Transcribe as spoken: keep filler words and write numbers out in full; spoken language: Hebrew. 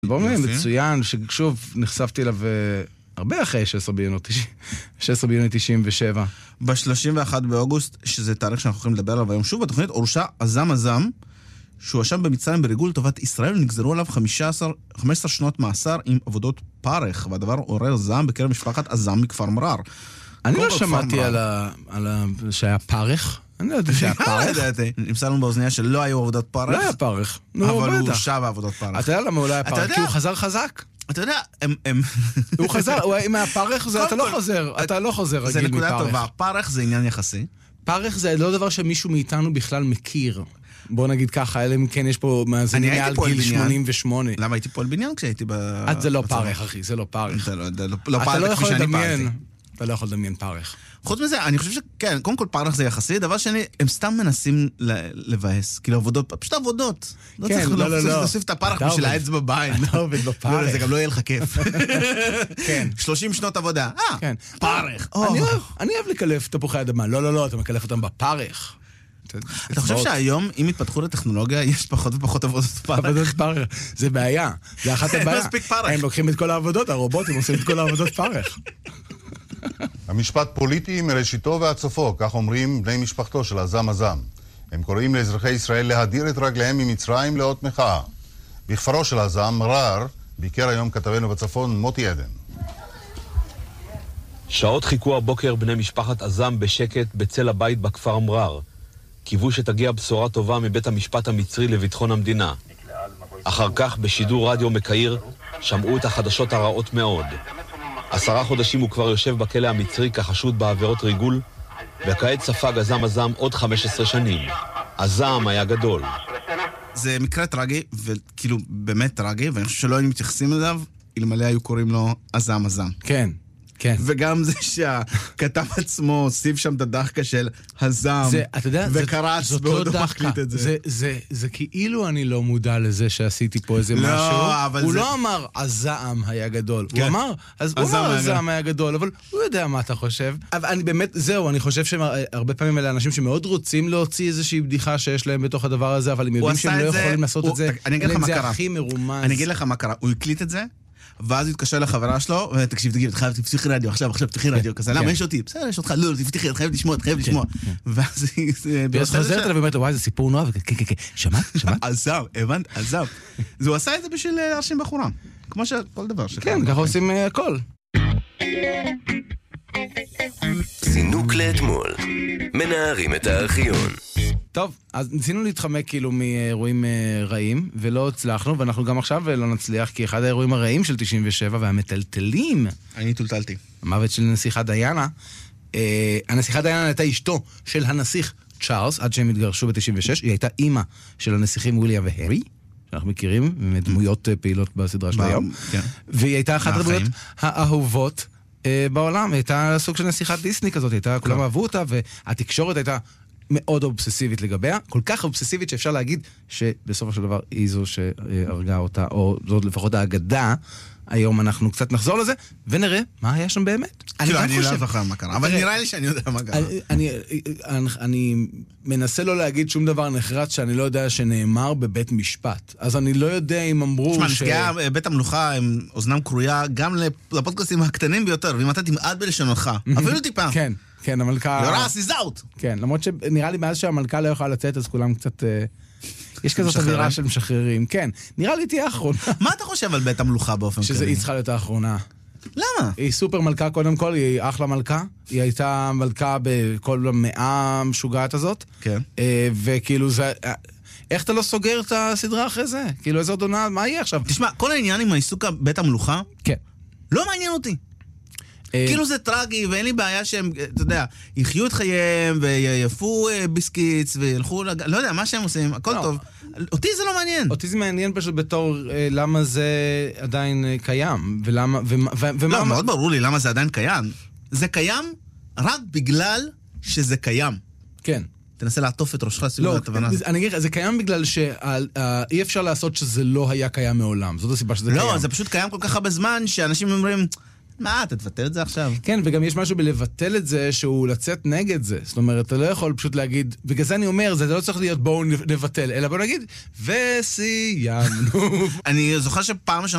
אלבום מצוין, ששוב נחשפתי אליו הרבה אחרי שש עשרה ביוני תשעים ושבע. ב-שלושים ואחד באוגוסט, שזה תאריך שאנחנו יכולים לדבר עליו היום שוב, בתוכנית הורשע עזם עזם, שהוא אשם במצרים בריגול לטובת ישראל, נגזרו עליו חמש עשרה שנות מאסר עם עבודות פרך, והדבר עורר זעם בקרב משפחת עזם מכפר מרר. אני לא שמעתי על שהיה פרך. אני לא יודע שהיה פרך. נמסר לנו באוזניה שלא היו עבודות פרך. לא היה פרך. אבל הוא הורשע בעבודות פרך. אתה יודע למה הוא לא היה פרך? כי הוא חזר חזק. אתה יודע, הם... הוא חזר, אם היה פרך, אתה לא חוזר, אתה לא חוזר רגיל מפרך. זה נקודה טובה, פרך זה עניין יחסי. פרך זה לא דבר שמישהו מאיתנו בכלל מכיר. בוא נגיד ככה, אלא אם כן יש פה מאזינים מעל גיל שמונים ושמונה. למה הייתי פועל בניין כשהייתי ב... זה לא פרך, אחי, זה לא פרך. לא פעלת כפי שאני פעלתי. אתה לא יכול לדמיין פרך. חוץ מזה, אני חושב שכן, קודם כל פרך זה יחסי, דבר שני, הם סתם מנסים לבאס, כאילו עבודות, פשוט עבודות. כן, לא, לא, לא. תוסיף את הפרך בשביל האצבע בעין. אתה עובד בפרך. זה גם לא יהיה לך כיף. כן. שלושים שנות עבודה. אה, פרך. אני אוהב לקלף תפוחי אדמה. לא, לא, לא, אתה מקלף אותם בפרך. אתה חושב שהיום, אם התפתחו לטכנולוגיה, יש פחות ופחות עבודות פרך? עבודות פרך, זה בעיה. זה אחת הבעיה. הם לוקחים את כל העבודות, הרובוטים עושים את כל העבודות פרך. המשפט פוליטי מראשיתו ועד סופו, כך אומרים בני משפחתו של עזם עזם. הם קוראים לאזרחי ישראל להדיר את רגליהם ממצרים לאות מחאה. בכפרו של עזם, מרר, ביקר היום כתבנו בצפון מוטי עדן. שעות חיכו הבוקר בני משפחת עזם בשקט בצל הבית בכפר מרר. קיוו שתגיע בשורה טובה מבית המשפט המצרי לביטחון המדינה. אחר כך בשידור רדיו מקהיר שמעו את החדשות הרעות מאוד. עשרה חודשים הוא כבר יושב בכלא המצרי כחשוד בעבירות ריגול, וכעת ספג עזם עזם עוד חמש עשרה שנים. עזם היה גדול. זה מקרה טרגי, וכאילו באמת טרגי, ואני חושב שלא היינו מתייחסים אליו, אלמלא היו קוראים לו עזם עזם. כן. כן. וגם זה שהכתב עצמו הוסיף שם את הדחקה של הזם, וקרץ בעוד הוא מחליט את זה. זה, זה, זה כאילו אני לא מודע לזה שעשיתי פה איזה משהו. הוא לא אמר, הזעם היה גדול. הוא אמר, הזעם היה גדול, אבל הוא יודע מה אתה חושב. אבל אני באמת, זהו, אני חושב שהרבה פעמים אלה אנשים שמאוד רוצים להוציא איזושהי בדיחה שיש להם בתוך הדבר הזה, אבל הם יודעים שהם לא יכולים לעשות את זה. אלא אם זה הכי מרומז. אני אגיד לך מה קרה. הוא הקליט את זה, ואז הוא התקשר לחברה שלו, ותקשיב, תגיד, חייב, תפתחי רדיו, עכשיו, עכשיו, תפתחי רדיו, כזה, למה, יש אותי, בסדר, יש אותך, לא, תפתחי, חייב לשמוע, חייב לשמוע. ואז היא... ואז חוזרת לה ואומרת לו, וואי, זה סיפור נוער, כן, כן, כן, שמעת, שמעת? עזב, הבנת, עזב. אז הוא עשה את זה בשביל להרשים בחורה, כמו שכל דבר. כן, ככה עושים הכל. זינוק לאתמול, מנערים את הארכיון. טוב, אז ניסינו להתחמק כאילו מאירועים רעים, ולא הצלחנו, ואנחנו גם עכשיו לא נצליח, כי אחד האירועים הרעים של תשעים ושבע, והמטלטלים... אני טולטלתי. המוות של נסיכה דיאנה. אה, הנסיכה דיאנה הייתה אשתו של הנסיך צ'ארלס, עד שהם התגרשו ב-תשעים ושש. היא הייתה אימא של הנסיכים וויליאם והרי, שאנחנו מכירים, דמויות פעילות בסדרה של היום. כן. והיא הייתה אחת הדמויות האהובות אה, בעולם. היא הייתה סוג של נסיכת דיסני כזאת, הייתה, כולם אהבו אותה, והתקשורת הייתה... מאוד אובססיבית לגביה, כל כך אובססיבית שאפשר להגיד שבסופו של דבר היא זו שהרגה אותה, או זאת לפחות האגדה. היום אנחנו קצת נחזור לזה, ונראה מה היה שם באמת. כאילו, אני לא זוכר מה קרה, אבל נראה לי שאני יודע מה קרה. אני מנסה לא להגיד שום דבר נחרץ שאני לא יודע שנאמר בבית משפט. אז אני לא יודע אם אמרו ש... תשמע, נפגעי בית המלוכה הם אוזנם קרויה גם לפודקאסטים הקטנים ביותר, ואם אתה תמעט בלשונך, אפילו טיפה. כן. כן, המלכה... יורס, is out! כן, למרות שנראה לי מאז שהמלכה לא יכולה לצאת, אז כולם קצת... יש כזאת אווירה של משחררים. כן, נראה לי תהיה האחרונה. מה אתה חושב על בית המלוכה באופן כזה? שזה היא צריכה להיות האחרונה. למה? היא סופר מלכה קודם כל, היא אחלה מלכה. היא הייתה מלכה בכל המאה המשוגעת הזאת. כן. וכאילו זה... איך אתה לא סוגר את הסדרה אחרי זה? כאילו איזו עוד עונה, מה יהיה עכשיו? תשמע, כל העניין עם העיסוק בית המלוכה, כן. לא מעניין אותי. כאילו זה טרגי, ואין לי בעיה שהם, אתה יודע, יחיו את חייהם, ויפו ביסקיץ, וילכו, לא יודע, מה שהם עושים, הכל טוב. אותי זה לא מעניין. אותי זה מעניין פשוט בתור למה זה עדיין קיים, ולמה, ומה... לא, מאוד ברור לי למה זה עדיין קיים. זה קיים רק בגלל שזה קיים. כן. תנסה לעטוף את ראשך סביב התבנה. לא, אני אגיד לך, זה קיים בגלל שאי אפשר לעשות שזה לא היה קיים מעולם. זאת הסיבה שזה קיים. לא, זה פשוט קיים כל כך הרבה זמן, שאנשים אומרים... מה, אתה תבטל את זה עכשיו? כן, וגם יש משהו בלבטל את זה, שהוא לצאת נגד זה. זאת אומרת, אתה לא יכול פשוט להגיד, בגלל זה אני אומר, זה לא צריך להיות בואו נבטל, אלא בואו נגיד, וסיימנו. אני זוכר שפעם